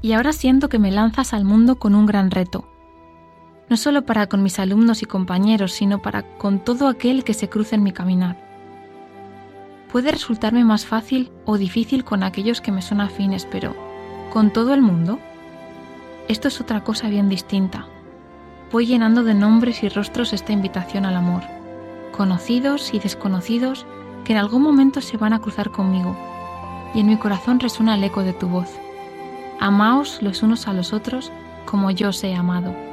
Y ahora siento que me lanzas al mundo con un gran reto. No solo para con mis alumnos y compañeros, sino para con todo aquel que se cruce en mi caminar. Puede resultarme más fácil o difícil con aquellos que me son afines, pero ¿con todo el mundo? Esto es otra cosa bien distinta. Voy llenando de nombres y rostros esta invitación al amor, conocidos y desconocidos que en algún momento se van a cruzar conmigo, y en mi corazón resuena el eco de tu voz. Amaos los unos a los otros como yo os he amado.